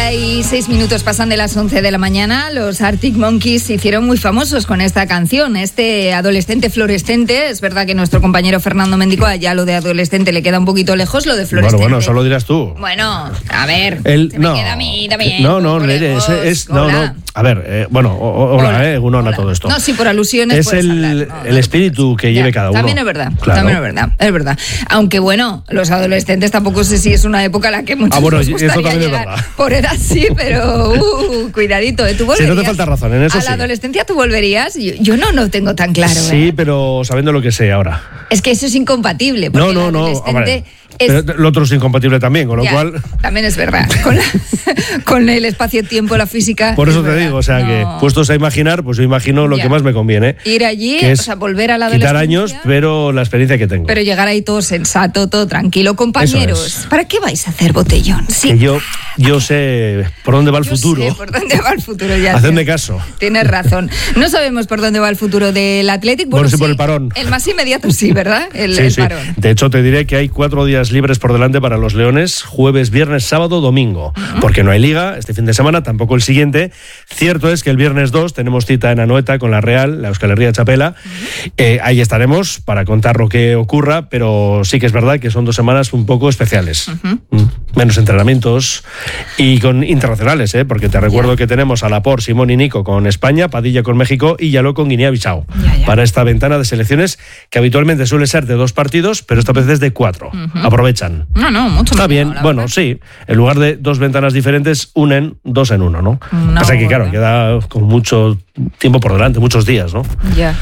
36 minutos pasan de las 11 de la mañana. Los Arctic Monkeys se hicieron muy famosos con esta canción, este adolescente fluorescente. Es verdad que nuestro compañero Fernando Méndico, ya lo de adolescente le queda un poquito lejos, lo de fluorescente. Bueno, solo dirás tú. Bueno, a ver, me queda a mí también. No, a ver, hola, unona todo esto. No, sí, por alusiones es el espíritu que lleve cada uno. También es verdad, claro. es verdad. Aunque bueno, los adolescentes tampoco sé si es una época a la que muchos nos gustaría eso también llegar. Es verdad. Por edad sí, pero cuidadito, ¿tú volverías? Sí, no te falta razón, en eso sí. ¿A la adolescencia tú volverías? Yo no tengo tan claro. Sí, pero sabiendo lo que sé ahora. Es que eso es incompatible. Porque No. Adolescente pero lo otro es incompatible también, con lo cual... También es verdad. Con el espacio-tiempo, la física... Por eso te digo, que puestos a imaginar, pues yo imagino lo que más me conviene. Ir allí, volver a la adolescencia... Quitar años, pero la experiencia que tengo. Pero llegar ahí todo sensato, todo tranquilo. Compañeros, ¿para qué vais a hacer botellón? Sí. Que yo sé por dónde va el futuro. Sé por dónde va el futuro ya. Hacedme caso. Tienes razón. No sabemos por dónde va el futuro del Athletic. Bueno, sí, por el parón. El más inmediato sí, ¿verdad? El parón. De hecho, te diré que hay 4 días libres por delante para los Leones, jueves, viernes, sábado, domingo, porque no hay liga este fin de semana, tampoco el siguiente. Cierto es que el viernes 2 tenemos cita en Anoeta con la Real, la Euskal Herria Txapela. Ahí estaremos para contar lo que ocurra, pero sí que es verdad que son 2 semanas un poco especiales. Menos entrenamientos y con internacionales, porque te recuerdo que tenemos a Laporte, Simón y Nico con España, Padilla con México y Yaló con Guinea-Bissau para esta ventana de selecciones que habitualmente suele ser de 2 partidos, pero esta vez es de 4. Aprovechan. No, mucho está bien, bueno, sí. En lugar de 2 ventanas diferentes, unen 2 en 1, ¿no? Pasa que, claro, queda con mucho tiempo por delante, muchos días, ¿no? Ya.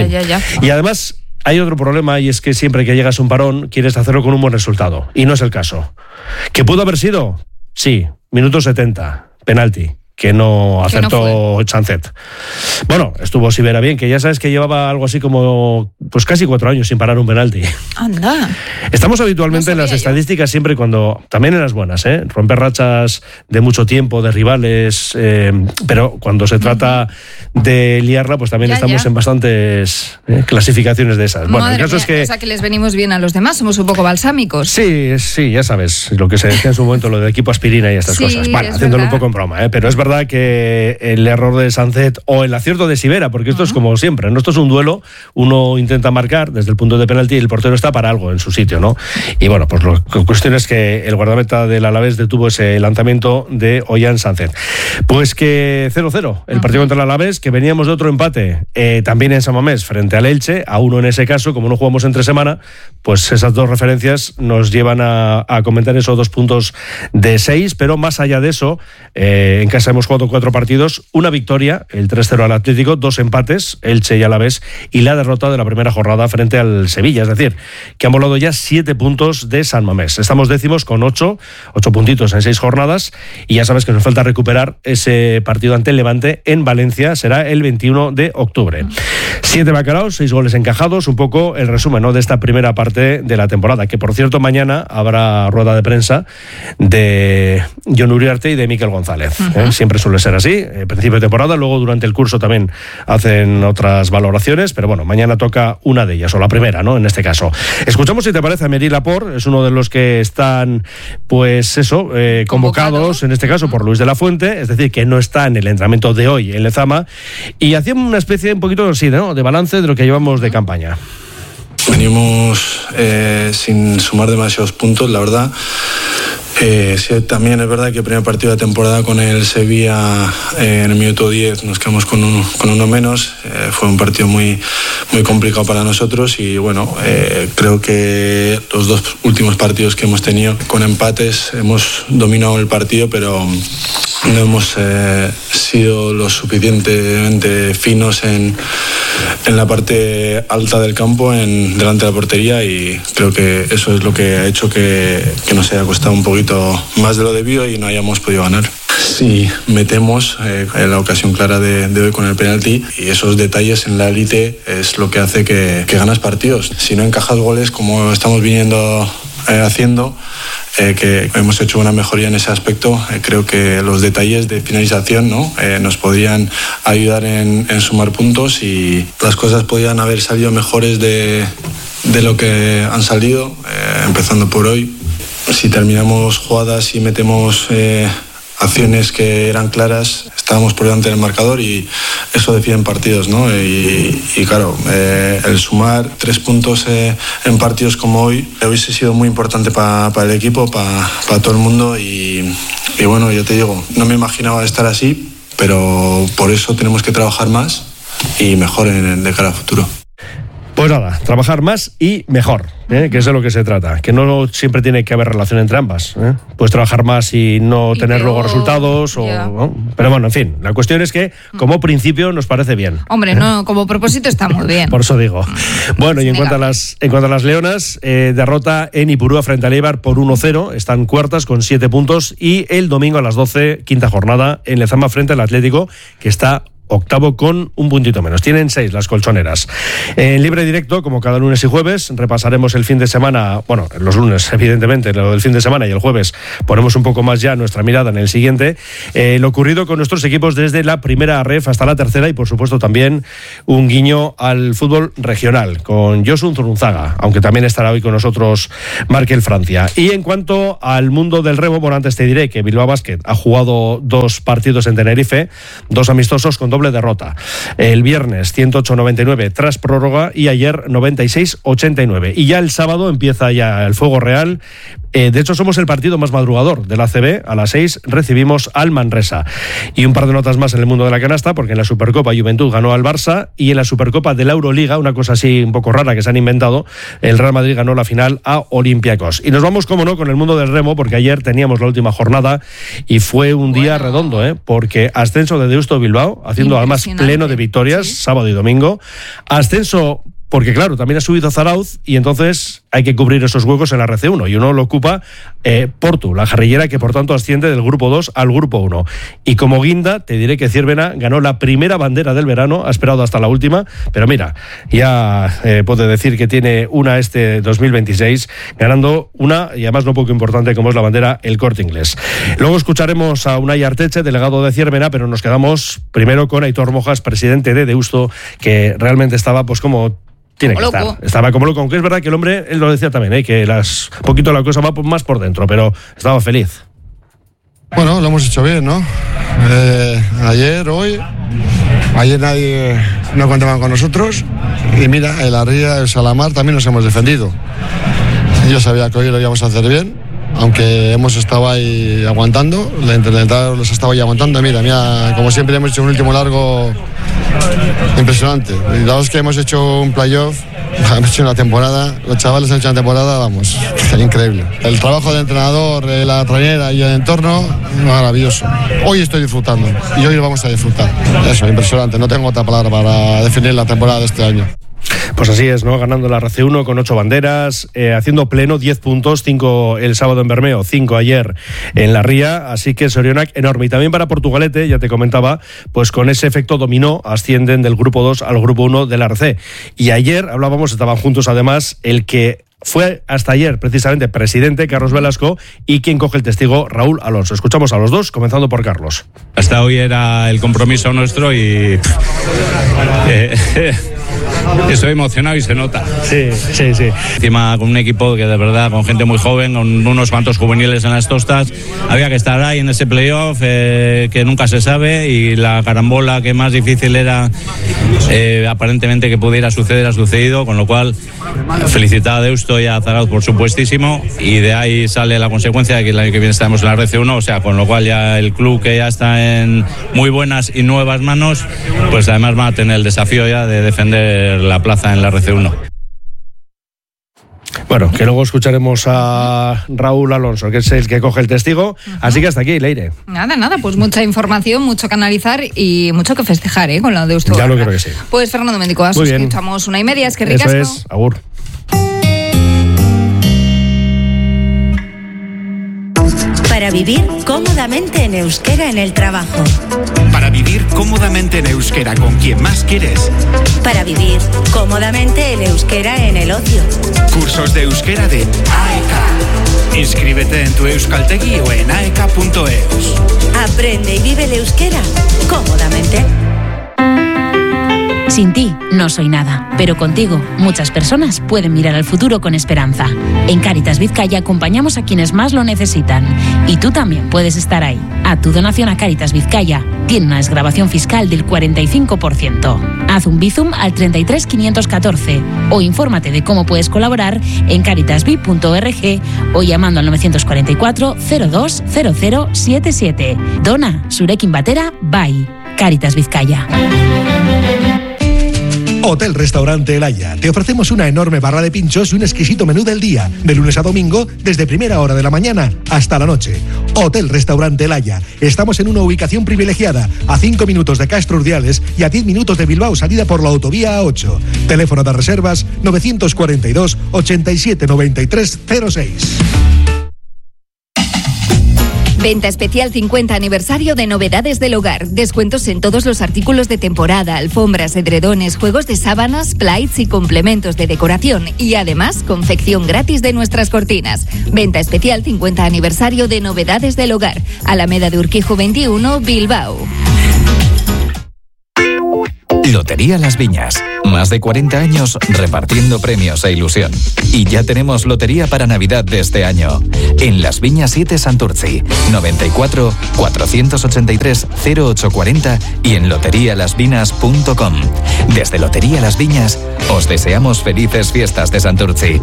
Y además hay otro problema, y es que siempre que llegas a un parón quieres hacerlo con un buen resultado, y no es el caso. ¿Que pudo haber sido? Sí, minuto 70, penalti, que no acertó Sanzet. Bueno, estuvo Sivera bien, que ya sabes que llevaba algo así como pues casi 4 años sin parar un penalti. Anda. Estamos habitualmente en las estadísticas siempre cuando, también en las buenas, romper rachas de mucho tiempo, de rivales, pero cuando se trata de liarla, pues también estamos en bastantes clasificaciones de esas. Bueno, el caso es que... O sea, que les venimos bien a los demás, somos un poco balsámicos. Sí, ya sabes, lo que se decía en su momento, lo de equipo aspirina y estas cosas. Bueno, haciéndolo un poco en broma, pero es verdad que el error de Sanzet o el acierto de Sivera, porque esto es como siempre, ¿no? Esto es un duelo, uno intenta marcar desde el punto de penalti y el portero está para algo en su sitio, ¿no? Y bueno, pues la cuestión es que el guardameta del Alavés detuvo ese lanzamiento de Ollán Sanzet. Pues que 0-0 el partido contra el Alavés, que veníamos de otro empate también en San Mamés frente al Elche, a 1 en ese caso, como no jugamos entre semana, pues esas 2 referencias nos llevan a comentar esos 2 puntos de 6, pero más allá de eso, en casa hemos jugado 4 partidos, una victoria, el 3-0 al Atlético, 2 empates, Elche y Alavés, y la derrota de la primera jornada frente al Sevilla, es decir, que han volado ya 7 puntos de San Mamés. Estamos décimos con 8 puntitos en 6 jornadas, y ya sabes que nos falta recuperar ese partido ante el Levante en Valencia, será el 21 de octubre. 7 bacalaos, 6 goles encajados, un poco el resumen, ¿no?, de esta primera parte de la temporada, que por cierto mañana habrá rueda de prensa de Jon Uriarte y de Mikel González. Siempre suele ser así, principio de temporada, luego durante el curso también hacen otras valoraciones, pero bueno, mañana toca una de ellas, o la primera, ¿no?, en este caso. Escuchamos, si te parece, a Aymeric Laporte, es uno de los que están, pues eso, convocados, en este caso por Luis de la Fuente, es decir, que no está en el entrenamiento de hoy en Lezama, y hacían una especie un poquito así, ¿no?, de balance de lo que llevamos de campaña. Venimos sin sumar demasiados puntos, la verdad. Sí, también es verdad que el primer partido de la temporada con el Sevilla en el minuto 10 nos quedamos con uno menos. Fue un partido muy complicado para nosotros y bueno, creo que los 2 últimos partidos que hemos tenido con empates hemos dominado el partido, pero no hemos sido lo suficientemente finos en la parte alta del campo, delante de la portería, y creo que eso es lo que ha hecho que nos haya costado un poquito más de lo debido y no hayamos podido ganar. Sí, metemos la ocasión clara de hoy con el penalti, y esos detalles en la élite es lo que hace que ganas partidos. Si no encajas goles como estamos viniendo haciendo, que hemos hecho una mejoría en ese aspecto, creo que los detalles de finalización, ¿no?, nos podrían ayudar en sumar puntos, y las cosas podrían haber salido mejores de lo que han salido, empezando por hoy. Si terminamos jugadas y metemos acciones que eran claras, estábamos por delante del marcador y eso define partidos, ¿no? Y claro, el sumar 3 puntos en partidos como hoy hubiese sido muy importante para el equipo, para todo el mundo y bueno, yo te digo, no me imaginaba estar así, pero por eso tenemos que trabajar más y mejor de cara al futuro. Pues nada, trabajar más y mejor, que es de lo que se trata, que no siempre tiene que haber relación entre ambas. Puedes trabajar más y no tener luego resultados, ¿no? Pero bueno, en fin, la cuestión es que como principio nos parece bien. Hombre, no, como propósito está muy bien. Por eso digo. Bueno, y en cuanto a las leonas, derrota en Ipurúa frente al Eibar por 1-0, están cuartas con 7 puntos y el domingo a las 12, quinta jornada, en Lezama frente al Atlético, que está octavo con un puntito menos. Tienen 6 las colchoneras. En libre directo, como cada lunes y jueves, repasaremos el fin de semana, bueno, los lunes, evidentemente, lo del fin de semana, y el jueves ponemos un poco más ya nuestra mirada en el siguiente. Lo ocurrido con nuestros equipos desde la primera ref hasta la tercera y, por supuesto, también un guiño al fútbol regional con Josu Zurunzaga, aunque también estará hoy con nosotros Markel Francia. Y en cuanto al mundo del remo, bueno, antes te diré que Bilbao Basket ha jugado 2 partidos en Tenerife, 2 amistosos con doble derrota. El viernes 108-99 tras prórroga y ayer 96-89. Y ya el sábado empieza ya el fuego real. De hecho, somos el partido más madrugador de la ACB. A las 6 recibimos al Manresa. Y un par de notas más en el mundo de la canasta, porque en la Supercopa Juventud ganó al Barça y en la Supercopa de la Euroliga, una cosa así un poco rara que se han inventado, el Real Madrid ganó la final a Olympiacos. Y nos vamos, como no, con el mundo del remo, porque ayer teníamos la última jornada y fue un día redondo, porque ascenso de Deusto Bilbao, haciendo además pleno de victorias, ¿sí? Sábado y domingo. Ascenso porque claro, también ha subido Zarauz y entonces hay que cubrir esos huecos en la RC1 y uno lo ocupa Portu, la jarrillera, que por tanto asciende del grupo 2 al grupo 1. Y como guinda, te diré que Ciervena ganó la primera bandera del verano, ha esperado hasta la última, pero mira, ya puedo decir que tiene una 2026, ganando una, y además no poco importante, como es la bandera El Corte Inglés. Luego escucharemos a Unai Arteche, delegado de Ciervena, pero nos quedamos primero con Aitor Mojas, presidente de Deusto, que realmente estaba pues como tiene que estar. Estaba como loco, aunque es verdad que el hombre, él lo decía también, que poquito la cosa va más por dentro, pero estaba feliz. Bueno, lo hemos hecho bien, ¿no? Ayer nadie no contaba con nosotros y mira, el Arría, el Salamar también nos hemos defendido. Yo sabía que hoy lo íbamos a hacer bien, aunque hemos estado ahí aguantando, el entrenador los estaba ahí aguantando. Mira, como siempre hemos hecho un último largo impresionante. Y la verdad es que hemos hecho un playoff, hemos hecho una temporada, los chavales han hecho una temporada, vamos, increíble. El trabajo del entrenador, la trainera y el entorno, maravilloso. Hoy estoy disfrutando y hoy lo vamos a disfrutar. Eso, impresionante, no tengo otra palabra para definir la temporada de este año. Pues así es, ¿no? Ganando la RC1 con 8 banderas, haciendo pleno 10 puntos, 5 el sábado en Bermeo, 5 ayer en la Ría, así que Sorionak enorme. Y también para Portugalete, ya te comentaba, pues con ese efecto dominó, ascienden del grupo 2 al grupo 1 de la RC. Y ayer hablábamos, estaban juntos además, el que fue hasta ayer precisamente presidente, Carlos Velasco, y quien coge el testigo, Raúl Alonso. Escuchamos a los dos, comenzando por Carlos. Hasta hoy era el compromiso nuestro y estoy emocionado y se nota. Sí. Encima con un equipo que de verdad, con gente muy joven, con unos cuantos juveniles en las tostas, había que estar ahí en ese playoff que nunca se sabe, y la carambola que más difícil era aparentemente que pudiera suceder ha sucedido, con lo cual felicitar a Deusto y a Zarauz por supuestísimo, y de ahí sale la consecuencia de que el año que viene estaremos en la RC1, o sea, con lo cual ya el club, que ya está en muy buenas y nuevas manos, pues además va a tener el desafío ya de defender la plaza en la RC1. Bueno, que luego escucharemos a Raúl Alonso, que es el que coge el testigo. Así que hasta aquí, Leire. Nada, pues mucha información, mucho que analizar y mucho que festejar, con lo de Deusto. Ya lo creo que sí. Pues Fernando Mendico, escuchamos 1:30, es que ricasco. Eso es, agur. Para vivir cómodamente en euskera en el trabajo. Para vivir cómodamente en euskera con quien más quieres. Para vivir cómodamente en euskera en el ocio. Cursos de euskera de AEK. Inscríbete en tu Euskaltegi o en aek.eus. Aprende y vive el euskera cómodamente. Sin ti no soy nada, pero contigo muchas personas pueden mirar al futuro con esperanza. En Cáritas Vizcaya acompañamos a quienes más lo necesitan y tú también puedes estar ahí. Haz tu donación a Cáritas Vizcaya. Tiene una desgravación fiscal del 45%. Haz un Bizum al 33 514 o infórmate de cómo puedes colaborar en caritasvi.org o llamando al 944 02 0077. Dona, Zurekin batera, bai. Cáritas Vizcaya. Hotel Restaurante El Haya. Te ofrecemos una enorme barra de pinchos y un exquisito menú del día, de lunes a domingo, desde primera hora de la mañana hasta la noche. Hotel Restaurante El Haya. Estamos en una ubicación privilegiada, a 5 minutos de Castro Urdiales y a 10 minutos de Bilbao, salida por la autovía A8. Teléfono de reservas 942 87 93 06. Venta especial 50 aniversario de Novedades del Hogar. Descuentos en todos los artículos de temporada, alfombras, edredones, juegos de sábanas, plaits y complementos de decoración. Y además, confección gratis de nuestras cortinas. Venta especial 50 aniversario de Novedades del Hogar. Alameda de Urquijo 21, Bilbao. Lotería Las Viñas. Más de 40 años repartiendo premios e ilusión. Y ya tenemos lotería para Navidad de este año. En Las Viñas 7 Santurtzi, 94 483 0840 y en loterialasvinas.com. Desde Lotería Las Viñas, os deseamos felices fiestas de Santurtzi.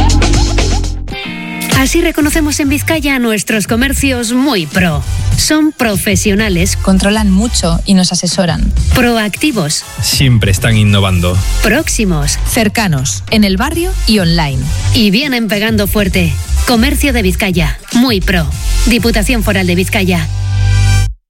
Así reconocemos en Vizcaya a nuestros comercios muy pro. Son profesionales, controlan mucho y nos asesoran. Proactivos, siempre están innovando. próximos, cercanos, en el barrio y online. Y vienen pegando fuerte. Comercio de Vizcaya, muy pro. Diputación Foral de Vizcaya.